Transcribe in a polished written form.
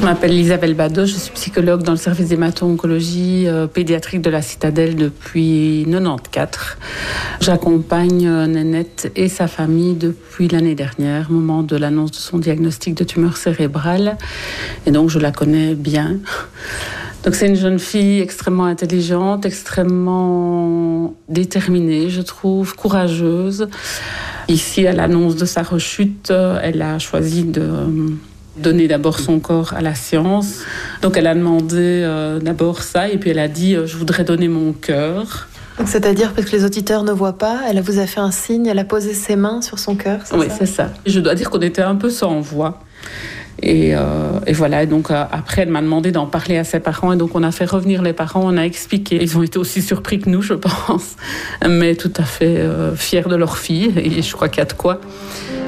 Je m'appelle Isabelle Badeau, je suis psychologue dans le service d'hémato-oncologie pédiatrique de la Citadelle depuis 1994. J'accompagne Nénette et sa famille depuis l'année dernière, au moment de l'annonce de son diagnostic de tumeur cérébrale. Et donc je la connais bien. Donc c'est une jeune fille extrêmement intelligente, extrêmement déterminée, je trouve, courageuse. Ici, à l'annonce de sa rechute, elle a choisi de donner d'abord son corps à la science. Donc elle a demandé d'abord ça et puis elle a dit « je voudrais donner mon cœur ». Donc c'est-à-dire, parce que les auditeurs ne voient pas, elle vous a fait un signe, elle a posé ses mains sur son cœur, c'est ça ? Oui, c'est ça. Je dois dire qu'on était un peu sans voix. Et voilà, et donc après elle m'a demandé d'en parler à ses parents et donc on a fait revenir les parents, on a expliqué. Ils ont été aussi surpris que nous, je pense, mais tout à fait fiers de leur fille et je crois qu'il y a de quoi.